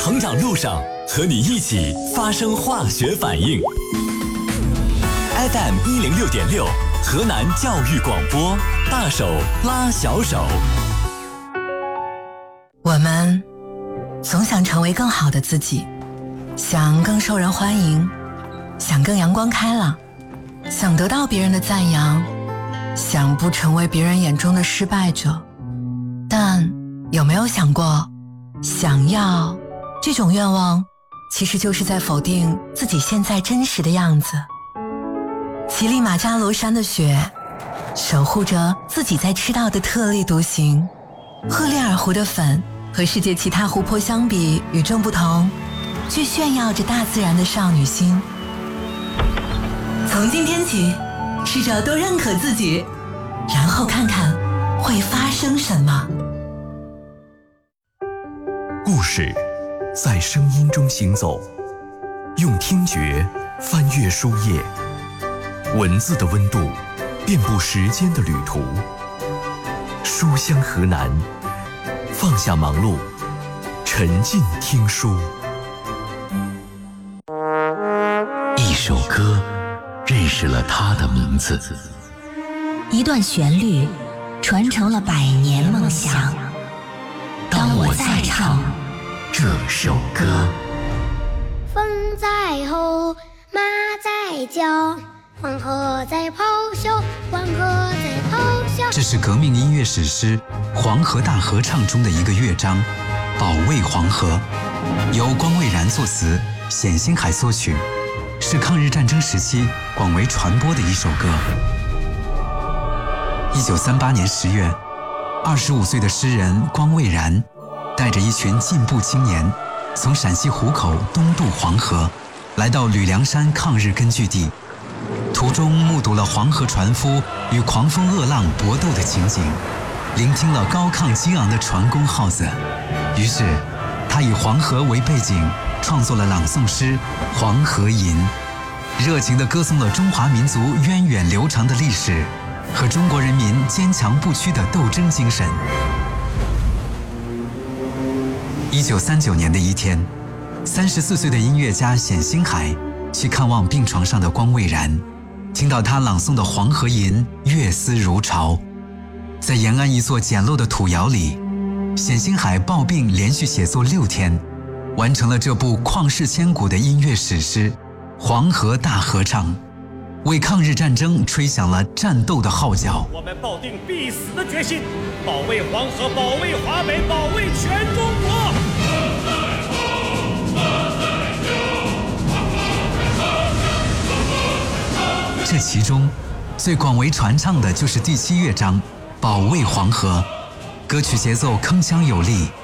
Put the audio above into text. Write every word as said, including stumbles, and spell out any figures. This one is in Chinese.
成长路上，和你一起发生化学反应。F M 一零六点六，河南教育广播，大手拉小手。 我们总想成为更好的自己，想更受人欢迎，想更阳光开朗，想得到别人的赞扬，想不成为别人眼中的失败者。但有没有想过，想要这种愿望其实就是在否定自己现在真实的样子。乞力马扎罗山的雪守护着自己在赤道的特立独行，赫列尔湖的粉和世界其他湖泊相比与众不同，却炫耀着大自然的少女心。从今天起，试着多认可自己，然后看看会发生什么。 故事在声音中行走，用听觉翻阅书页，文字的温度遍布时间的旅途。书香河南，放下忙碌，沉浸听书。一首歌认识了它的名字， 一段旋律传承了百年梦想。当我再唱这首歌， 风在吼，马在叫，黄河在咆哮，黄河在咆哮。 这是革命音乐史诗《黄河大合唱》中的一个乐章，《保卫黄河》，由光蔚然作词，冼星海作曲，是抗日战争时期广为传播的一首歌。一九三八年十月，二十五岁的诗人光蔚然带着一群进步青年，从陕西湖口东渡黄河，来到吕梁山抗日根据地。途中目睹了黄河船夫与狂风恶浪搏斗的情景，聆听了高亢激昂的船工号子。于是，他以黄河为背景，创作了朗诵诗《黄河吟》，热情地歌颂了中华民族源远流长的历史和中国人民坚强不屈的斗争精神。一九三九年的一天，三十四岁的音乐家冼星海去看望病床上的光蔚然，听到他朗诵的《黄河吟》，乐思如潮。在延安一座简陋的土窑里，冼星海抱病连续写作六天，完成了这部旷世千古的音乐史诗《黄河大合唱》，为抗日战争吹响了战斗的号角。 我们抱定必死的决心，保卫黄河，保卫华北，保卫全中国。 这其中最广为传唱的就是第七乐章《保卫黄河》，歌曲节奏铿锵有力，